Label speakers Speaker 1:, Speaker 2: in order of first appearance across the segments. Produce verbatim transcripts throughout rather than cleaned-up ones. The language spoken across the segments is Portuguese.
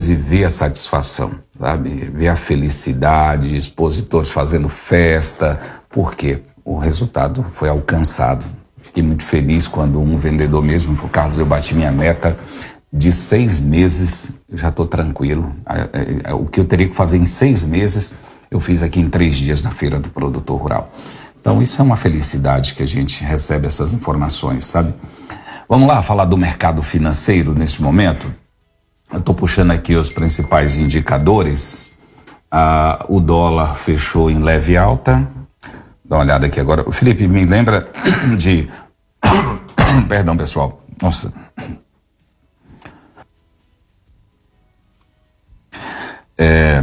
Speaker 1: e ver a satisfação, sabe? Ver a felicidade, expositores fazendo festa. Por quê? O resultado foi alcançado. Fiquei muito feliz quando um vendedor mesmo falou: Carlos, eu bati minha meta de seis meses, eu já estou tranquilo. O que eu teria que fazer em seis meses, eu fiz aqui em três dias na Feira do Produtor Rural. Então isso é uma felicidade que a gente recebe essas informações, sabe? Vamos lá falar do mercado financeiro nesse momento. Eu estou puxando aqui os principais indicadores. Ah, o dólar fechou em leve alta. Dá uma olhada aqui agora. O Felipe, me lembra de... Perdão, pessoal. Nossa. É,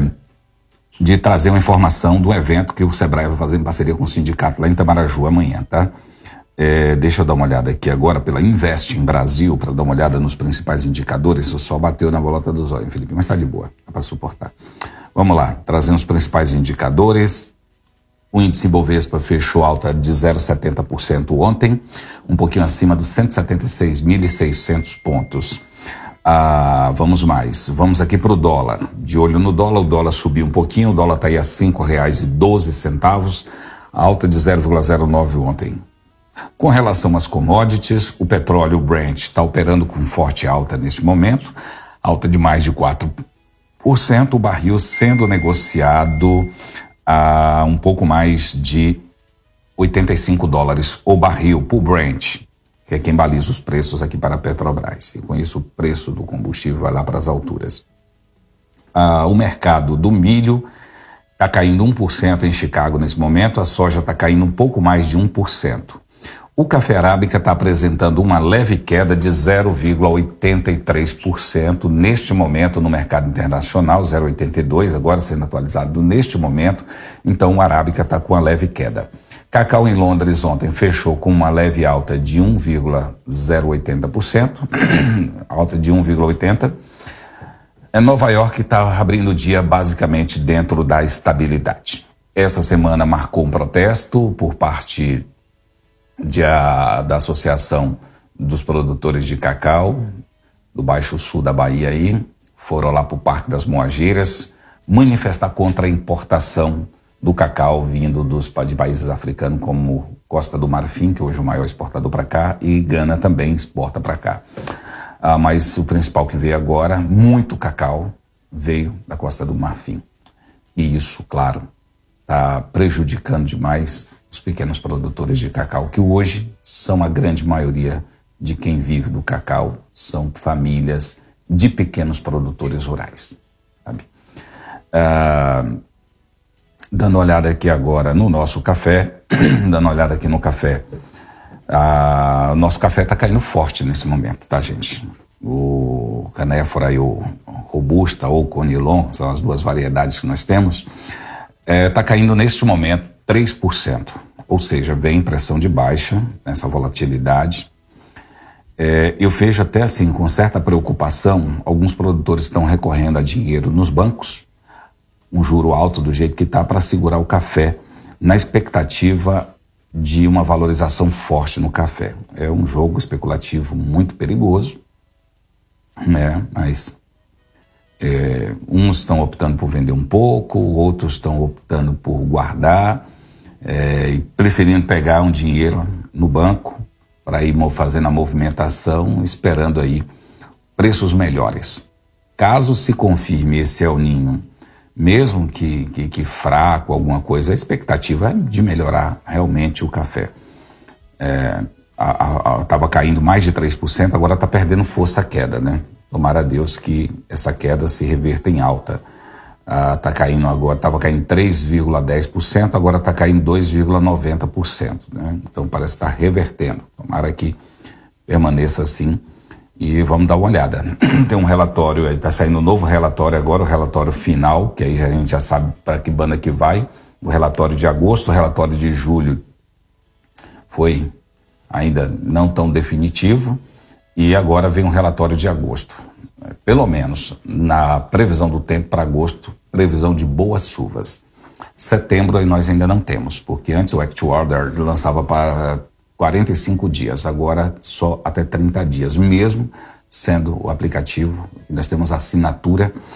Speaker 1: de trazer uma informação do evento que o Sebrae vai fazer em parceria com o sindicato lá em Itamaraju amanhã, tá? É, deixa eu dar uma olhada aqui agora pela Invest em Brasil, para dar uma olhada nos principais indicadores. O sol bateu na bolota dos olhos, Felipe, mas tá de boa, dá para suportar. Vamos lá, trazendo os principais indicadores. O índice Bovespa fechou alta de zero vírgula setenta por cento ontem, um pouquinho acima dos cento e setenta e seis mil e seiscentos pontos. Ah, vamos mais, vamos aqui para o dólar. De olho no dólar, o dólar subiu um pouquinho, o dólar está aí a cinco reais e doze centavos, alta de zero vírgula zero nove ontem. Com relação às commodities, o petróleo Brent está operando com forte alta neste momento, alta de mais de quatro por cento, o barril sendo negociado a um pouco mais de oitenta e cinco dólares o barril por Brent, que é quem baliza os preços aqui para a Petrobras. E com isso o preço do combustível vai lá para as alturas. Ah, o mercado do milho está caindo um por cento em Chicago nesse momento, a soja está caindo um pouco mais de um por cento. O café arábica está apresentando uma leve queda de zero vírgula oitenta e três por cento neste momento no mercado internacional, zero vírgula oitenta e dois por cento, agora sendo atualizado neste momento, então o arábica está com uma leve queda. Cacau em Londres ontem fechou com uma leve alta de um vírgula zero oitenta por cento, alta de um vírgula oitenta por cento. Nova York está abrindo o dia basicamente dentro da estabilidade. Essa semana marcou um protesto por parte de a, da Associação dos Produtores de Cacau, do Baixo Sul da Bahia aí, foram lá para o Parque das Moageiras manifestar contra a importação do cacau vindo dos, de países africanos como Costa do Marfim, que hoje é o maior exportador para cá, e Gana também exporta para cá. Ah, mas o principal que veio agora, muito cacau, veio da Costa do Marfim. E isso, claro, está prejudicando demais os pequenos produtores de cacau, que hoje são a grande maioria de quem vive do cacau, são famílias de pequenos produtores rurais, sabe? Ah, dando uma olhada aqui agora no nosso café, dando uma olhada aqui no café, ah, o nosso café está caindo forte nesse momento, tá, gente? O Canéfora e o Robusta ou Conilon, são as duas variedades que nós temos, está é, caindo neste momento três por cento, ou seja, vem pressão de baixa nessa volatilidade. É, eu vejo até assim, com certa preocupação, alguns produtores estão recorrendo a dinheiro nos bancos, um juro alto do jeito que está, para segurar o café, na expectativa de uma valorização forte no café. É um jogo especulativo muito perigoso, né? Mas é, uns estão optando por vender um pouco, outros estão optando por guardar, é, e preferindo pegar um dinheiro no banco para ir fazendo a movimentação, esperando aí preços melhores. Caso se confirme esse El Niño, mesmo que, que, que fraco, alguma coisa, a expectativa é de melhorar realmente o café. Estava caindo mais de três por cento, agora está perdendo força a queda, né? Tomara a Deus que essa queda se reverta em alta. Está caindo agora, estava caindo três vírgula dez por cento, agora está caindo dois vírgula noventa por cento, né? Então parece estar revertendo. Tomara que permaneça assim. E vamos dar uma olhada. Tem um relatório, está saindo um novo relatório agora, o relatório final, que aí a gente já sabe para que banda que vai. O relatório de agosto, o relatório de julho foi ainda não tão definitivo. E agora vem um relatório de agosto. Pelo menos na previsão do tempo para agosto, previsão de boas chuvas. Setembro aí nós ainda não temos, porque antes o ActWeather lançava para quarenta e cinco dias, agora só até trinta dias, mesmo sendo o aplicativo, nós temos assinatura